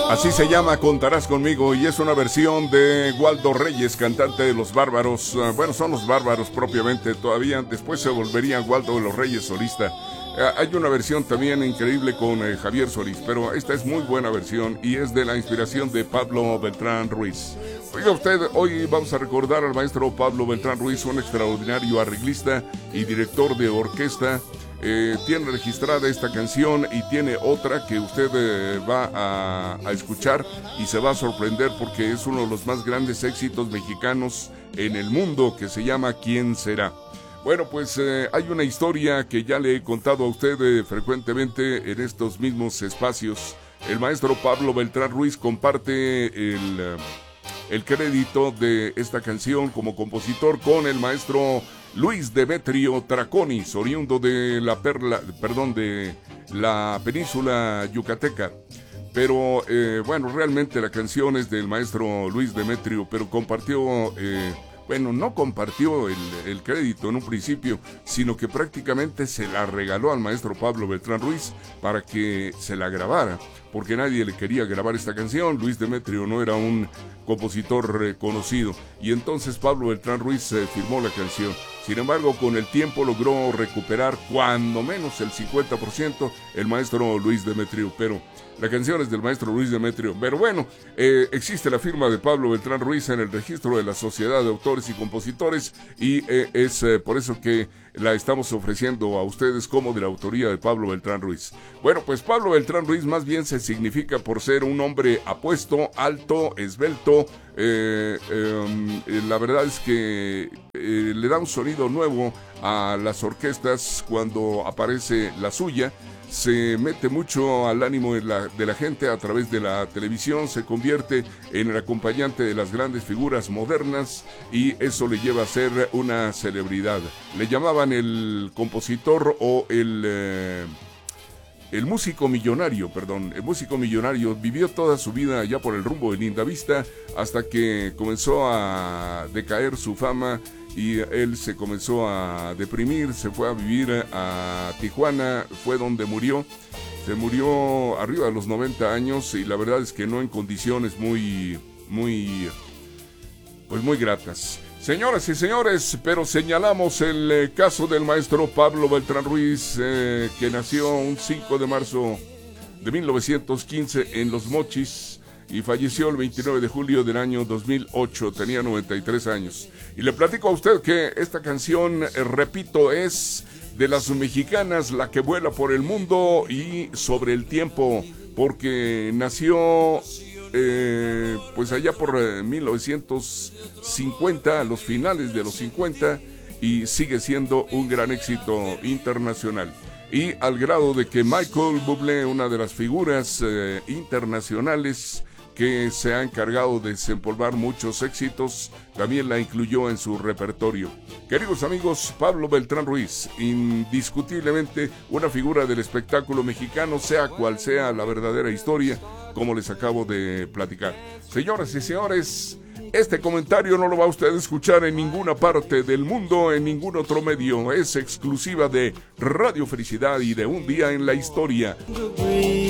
Así se llama Contarás conmigo y es una versión de Waldo Reyes, cantante de Los Bárbaros. Bueno, son Los Bárbaros propiamente todavía, después se volvería Waldo de los Reyes solista. Hay una versión también increíble con Javier Solís, pero esta es muy buena versión y es de la inspiración de Pablo Beltrán Ruiz. Oiga usted, hoy vamos a recordar al maestro Pablo Beltrán Ruiz, un extraordinario arreglista y director de orquesta. Tiene registrada esta canción y tiene otra que usted va a escuchar y se va a sorprender porque es uno de los más grandes éxitos mexicanos en el mundo, que se llama ¿Quién será? Bueno, pues hay una historia que ya le he contado a usted frecuentemente en estos mismos espacios. El maestro Pablo Beltrán Ruiz comparte el crédito de esta canción como compositor con el maestro Luis Demetrio Traconis, oriundo de de la península yucateca. Pero bueno, realmente la canción es del maestro Luis Demetrio, pero compartió, no compartió el crédito en un principio, sino que prácticamente se la regaló al maestro Pablo Beltrán Ruiz para que se la grabara, porque nadie le quería grabar esta canción. Luis Demetrio no era un compositor conocido, y entonces Pablo Beltrán Ruiz firmó la canción. Sin embargo, con el tiempo logró recuperar cuando menos el 50% el maestro Luis Demetrio, pero la canción es del maestro Luis Demetrio. Pero bueno, existe la firma de Pablo Beltrán Ruiz en el registro de la Sociedad de Autores y Compositores y es por eso que la estamos ofreciendo a ustedes como de la autoría de Pablo Beltrán Ruiz. Bueno, pues Pablo Beltrán Ruiz más bien se significa por ser un hombre apuesto, alto, esbelto. La verdad es que le da un sonido nuevo a las orquestas cuando aparece la suya. Se mete mucho al ánimo de la gente a través de la televisión, se convierte en el acompañante de las grandes figuras modernas y eso le lleva a ser una celebridad. Le llamaban el compositor o el músico millonario, el músico millonario. Vivió toda su vida allá por el rumbo de Lindavista hasta que comenzó a decaer su fama y él se comenzó a deprimir, se fue a vivir a Tijuana, fue donde murió. Se murió arriba de los 90 años y la verdad es que no en condiciones muy gratas. Señoras y señores, pero señalamos el caso del maestro Pablo Beltrán Ruiz, que nació un 5 de marzo de 1915 en Los Mochis y falleció el 29 de julio del año 2008, tenía 93 años. Y le platico a usted que esta canción, repito, es de las mexicanas, la que vuela por el mundo y sobre el tiempo, porque nació pues allá por 1950, a los finales de los 50, y sigue siendo un gran éxito internacional. Y al grado de que Michael Bublé, una de las figuras internacionales que se ha encargado de desempolvar muchos éxitos, también la incluyó en su repertorio. Queridos amigos, Pablo Beltrán Ruiz, indiscutiblemente una figura del espectáculo mexicano, sea cual sea la verdadera historia, como les acabo de platicar. Señoras y señores, este comentario no lo va a usted a escuchar en ninguna parte del mundo, en ningún otro medio. Es exclusiva de Radio Felicidad y de Un Día en la Historia.